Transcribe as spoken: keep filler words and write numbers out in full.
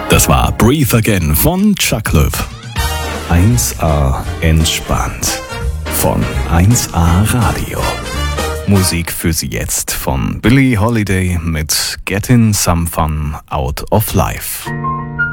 Das war Breathe Again von Chuck Löw. eins A entspannt von eins A Radio. Musik für Sie jetzt von Billie Holiday mit Getting Some Fun Out of Life.